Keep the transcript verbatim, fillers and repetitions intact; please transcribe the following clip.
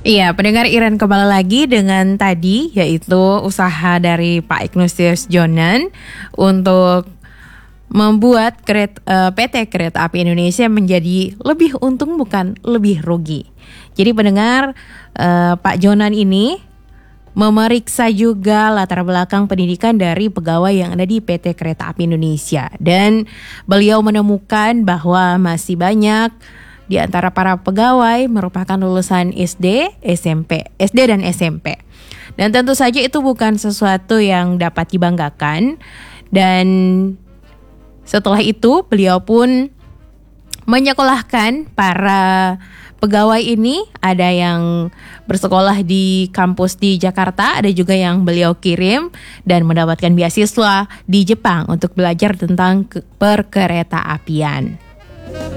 Iya, pendengar Iren kembali lagi dengan tadi yaitu usaha dari Pak Ignatius Jonan untuk membuat keret, uh, P T Kereta Api Indonesia menjadi lebih untung bukan lebih rugi. Jadi pendengar, uh, Pak Jonan ini memeriksa juga latar belakang pendidikan dari pegawai yang ada di P T Kereta Api Indonesia, dan beliau menemukan bahwa masih banyak di antara para pegawai merupakan lulusan S D, S M P, S D dan S M P. Dan tentu saja itu bukan sesuatu yang dapat dibanggakan. Dan setelah itu beliau pun menyekolahkan para pegawai ini. Ada yang bersekolah di kampus di Jakarta, ada juga yang beliau kirim dan mendapatkan beasiswa di Jepang untuk belajar tentang perkereta apian.